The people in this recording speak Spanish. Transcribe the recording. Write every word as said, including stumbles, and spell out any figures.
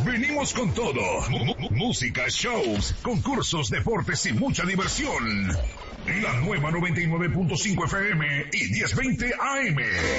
Venimos con todo. M- m- música, shows, concursos, deportes y mucha diversión. La nueva noventa y nueve punto cinco F M y diez veinte A M.